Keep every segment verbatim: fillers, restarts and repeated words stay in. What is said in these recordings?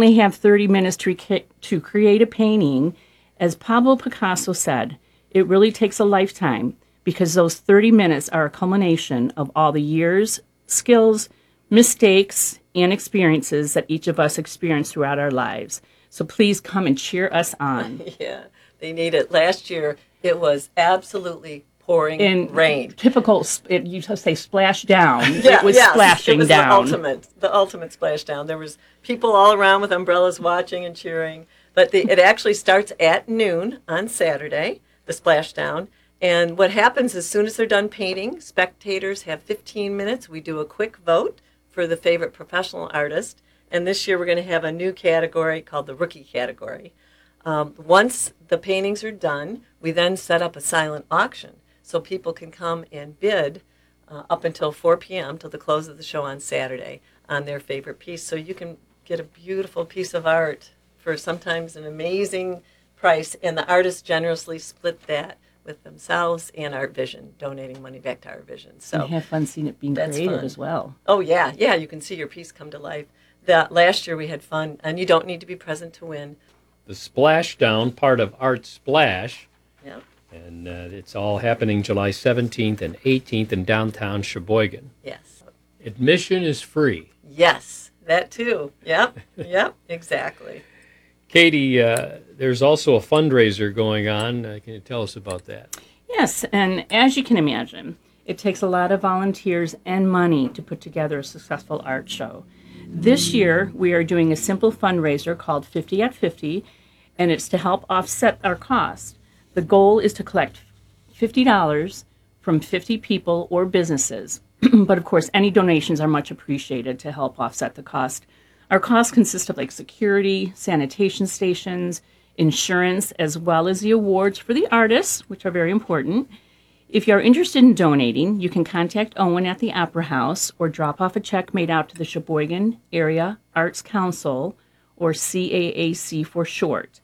only have thirty minutes to, rec- to create a painting, as Pablo Picasso said, it really takes a lifetime because those thirty minutes are a culmination of all the years, skills, mistakes, and experiences that each of us experience throughout our lives. So please come and cheer us on. Yeah, they need it. Last year, it was absolutely pouring In rain. Typical, it, you just say splash down. Yeah, it was yes, splashing it was down. the ultimate, the ultimate splash down. There was people all around with umbrellas watching and cheering. But the, it actually starts at noon on Saturday, the splashdown. And what happens as soon as they're done painting, spectators have fifteen minutes. We do a quick vote for the favorite professional artist. And this year we're going to have a new category called the rookie category. Um, once the paintings are done, we then set up a silent auction so people can come and bid uh, up until four p.m. till the close of the show on Saturday on their favorite piece. So you can get a beautiful piece of art for sometimes an amazing price, and the artists generously split that with themselves and Art Vision, donating money back to Art Vision. So and have fun seeing it being created fun. As well. Oh, yeah, yeah, you can see your piece come to life. That last year we had fun, and you don't need to be present to win. The Splashdown, part of Art Splash. Yeah. And uh, it's all happening July seventeenth and eighteenth in downtown Sheboygan. Yes. Admission is free. Yes, that too. Yep, yep, exactly. Katie, uh, there's also a fundraiser going on. Uh, can you tell us about that? Yes, and as you can imagine, it takes a lot of volunteers and money to put together a successful art show. This year, we are doing a simple fundraiser called fifty at fifty, and it's to help offset our costs. The goal is to collect fifty dollars from fifty people or businesses, but of course, any donations are much appreciated to help offset the cost. Our costs consist of like security, sanitation stations, insurance, as well as the awards for the artists, which are very important. If you're interested in donating, you can contact Owen at the Opera House or drop off a check made out to the Sheboygan Area Arts Council, or C A A C for short.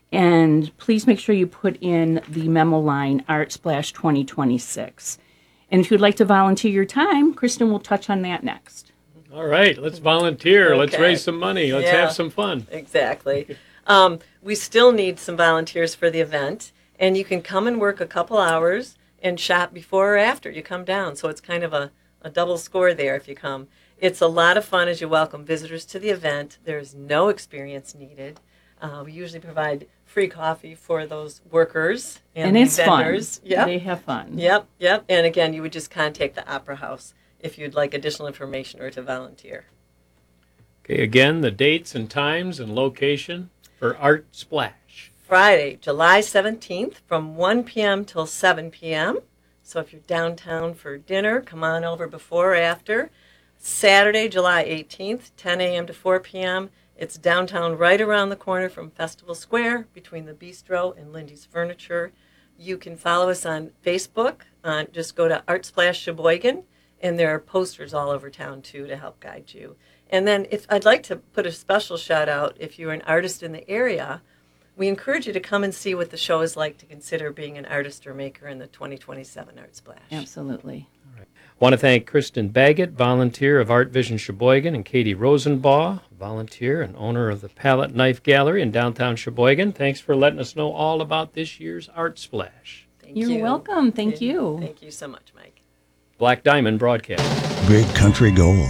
And please make sure you put in the memo line Art Splash twenty twenty-six. And if you'd like to volunteer your time, Kristen will touch on that next. All right, let's volunteer. Okay. Let's raise some money. Let's Yeah, have some fun. Exactly. Um, we still need some volunteers for the event, and you can come and work a couple hours and shop before or after you come down. So it's kind of a, a double score there if you come. It's a lot of fun as you welcome visitors to the event. There's no experience needed. Uh, we usually provide free coffee for those workers and, And it's vendors. fun. Yep. They have fun. Yep, yep. And again, you would just contact the Opera House if you'd like additional information or to volunteer. Okay, again, the dates and times and location for Art Splash. Friday, July seventeenth from one p.m. till seven p.m. So if you're downtown for dinner, come on over before or after. Saturday, July eighteenth, ten a.m. to four p.m. It's downtown right around the corner from Festival Square between the Bistro and Lindy's Furniture. You can follow us on Facebook. Uh, just go to Art Splash Sheboygan, and there are posters all over town, too, to help guide you. And then if I'd like to put a special shout out, if you're an artist in the area, we encourage you to come and see what the show is like to consider being an artist or maker in the twenty twenty-seven Art Splash. Absolutely. All right. I want to thank Kristen Baggett, volunteer of Art Vision Sheboygan, and Katie Rosenbaugh, volunteer and owner of the Palette Knife Gallery in downtown Sheboygan. Thanks for letting us know all about this year's Art Splash. Thank You're you. welcome. Thank Yeah. you. Thank you so much, Mike. Black Diamond Broadcast. Big Country Gold.